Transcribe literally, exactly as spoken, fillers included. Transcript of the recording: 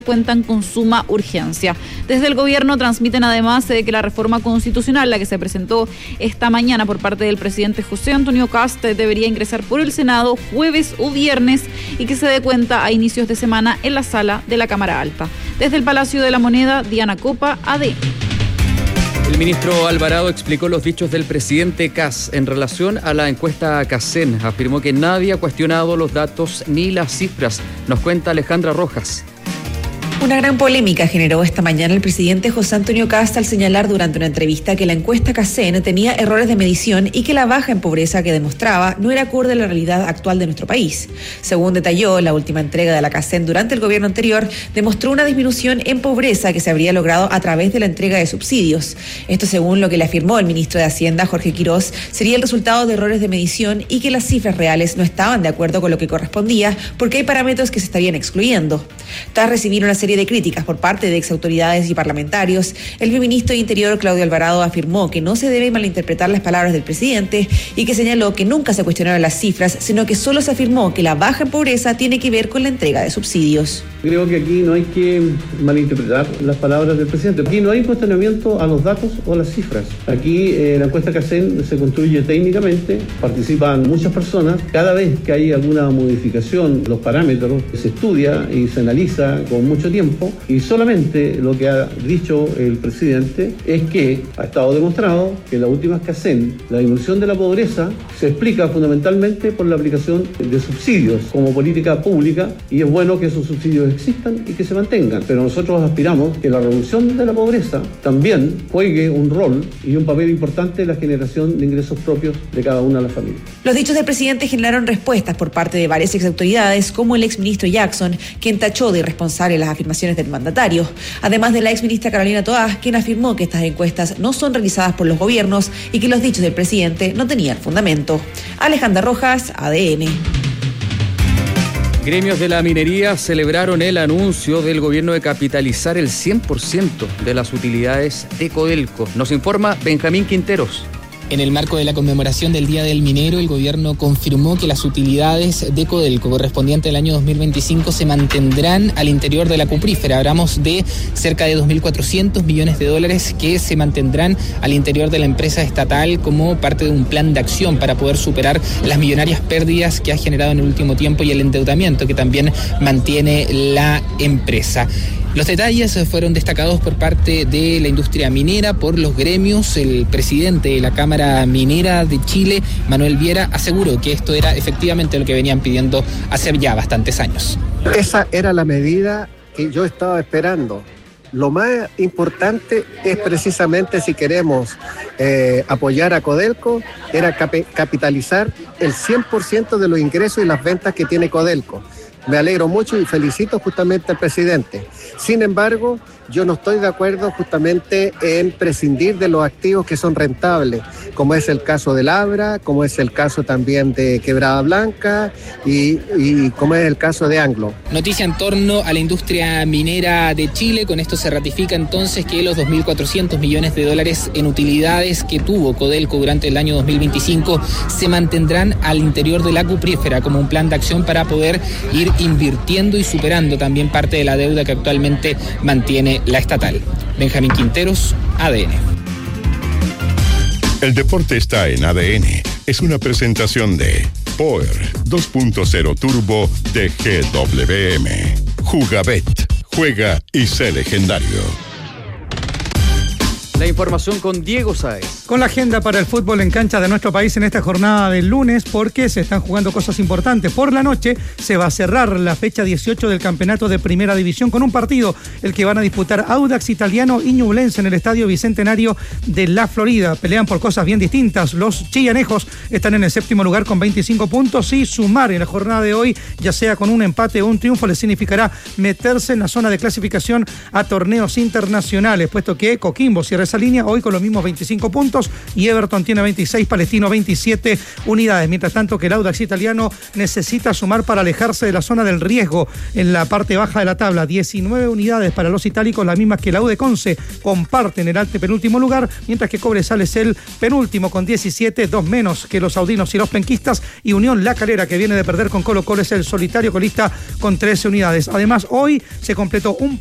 cuentan con suma urgencia. Desde el gobierno transmiten además de que la reforma constitucional, la que se presentó esta mañana por parte del presidente José Antonio Kast, debería ingresar por el Senado jueves o viernes y que se dé cuenta a inicios de semana en la sala de la Cámara Alta. Desde el Palacio de la Moneda, Diana Copa, A D N. El ministro Alvarado explicó los dichos del presidente Kast en relación a la encuesta CACEN. Afirmó que nadie ha cuestionado los datos ni las cifras. Nos cuenta Alejandra Rojas. Una gran polémica generó esta mañana el presidente José Antonio Kast al señalar durante una entrevista que la encuesta CACEN tenía errores de medición y que la baja en pobreza que demostraba no era acorde a la realidad actual de nuestro país. Según detalló, la última entrega de la CACEN durante el gobierno anterior demostró una disminución en pobreza que se habría logrado a través de la entrega de subsidios. Esto, según lo que le afirmó el ministro de Hacienda, Jorge Quirós, sería el resultado de errores de medición y que las cifras reales no estaban de acuerdo con lo que correspondía porque hay parámetros que se estarían excluyendo. Tras recibir una serie de críticas por parte de exautoridades y parlamentarios, el ministro de Interior, Claudio Alvarado, afirmó que no se debe malinterpretar las palabras del presidente y que señaló que nunca se cuestionaron las cifras, sino que solo se afirmó que la baja en pobreza tiene que ver con la entrega de subsidios. Creo que aquí no hay que malinterpretar las palabras del presidente. Aquí no hay cuestionamiento a los datos o a las cifras. Aquí eh, la encuesta CACEN se construye técnicamente, participan muchas personas. Cada vez que hay alguna modificación, los parámetros se estudia y se analiza con mucho tiempo. Y solamente lo que ha dicho el presidente es que ha estado demostrado que en las últimas CACEN la disminución de la pobreza se explica fundamentalmente por la aplicación de subsidios como política pública, y es bueno que esos subsidios existan y que se mantengan, pero nosotros aspiramos que la reducción de la pobreza también juegue un rol y un papel importante en la generación de ingresos propios de cada una de las familias. Los dichos del presidente generaron respuestas por parte de varias exautoridades, como el exministro Jackson, quien tachó de irresponsable las afirmaciones del mandatario, además de la exministra Carolina Toás, quien afirmó que estas encuestas no son realizadas por los gobiernos y que los dichos del presidente no tenían fundamento. Alejandra Rojas, A D N. Gremios de la minería celebraron el anuncio del gobierno de capitalizar el cien por ciento de las utilidades de Codelco. Nos informa Benjamín Quinteros. En el marco de la conmemoración del Día del Minero, el gobierno confirmó que las utilidades de Codelco correspondientes al año dos mil veinticinco se mantendrán al interior de la cuprífera. Hablamos de cerca de dos mil cuatrocientos millones de dólares que se mantendrán al interior de la empresa estatal como parte de un plan de acción para poder superar las millonarias pérdidas que ha generado en el último tiempo y el endeudamiento que también mantiene la empresa. Los detalles fueron destacados por parte de la industria minera, por los gremios. El presidente de la Cámara Minera de Chile, Manuel Viera, aseguró que esto era efectivamente lo que venían pidiendo hace ya bastantes años. Esa era la medida que yo estaba esperando. Lo más importante es precisamente, si queremos eh, apoyar a Codelco, era cap- capitalizar el cien por ciento de los ingresos y las ventas que tiene Codelco. Me alegro mucho y felicito justamente al presidente. Sin embargo, yo no estoy de acuerdo justamente en prescindir de los activos que son rentables, como es el caso de Labra, como es el caso también de Quebrada Blanca y, y como es el caso de Anglo. Noticia en torno a la industria minera de Chile. Con esto se ratifica entonces que los dos mil cuatrocientos millones de dólares en utilidades que tuvo Codelco durante el año dos mil veinticinco se mantendrán al interior de la cuprífera como un plan de acción para poder ir invirtiendo y superando también parte de la deuda que actualmente mantiene la estatal. Benjamín Quinteros, A D N. El deporte está en A D N. Es una presentación de Power dos punto cero Turbo de G W M. Jugabet. Juega y sé legendario. La información con Diego Sáez. Con la agenda para el fútbol en cancha de nuestro país en esta jornada del lunes, porque se están jugando cosas importantes. Por la noche se va a cerrar la fecha dieciocho del campeonato de Primera División con un partido, el que van a disputar Audax Italiano y Ñublense en el Estadio Bicentenario de la Florida. Pelean por cosas bien distintas. Los chillanejos están en el séptimo lugar con veinticinco puntos y sumar en la jornada de hoy, ya sea con un empate o un triunfo, les significará meterse en la zona de clasificación a torneos internacionales, puesto que Coquimbo cierra esa línea, hoy con los mismos veinticinco puntos, y Everton tiene veintiséis, Palestino veintisiete unidades. Mientras tanto que el Audax italiano necesita sumar para alejarse de la zona del riesgo en la parte baja de la tabla. diecinueve unidades para los itálicos, las mismas que la U de Conce, comparten el antepenúltimo lugar, mientras que Cobresal es el penúltimo con diecisiete, dos menos que los saudinos y los penquistas, y Unión La Calera, que viene de perder con Colo Colo, es el solitario colista con trece unidades. Además, hoy se completó un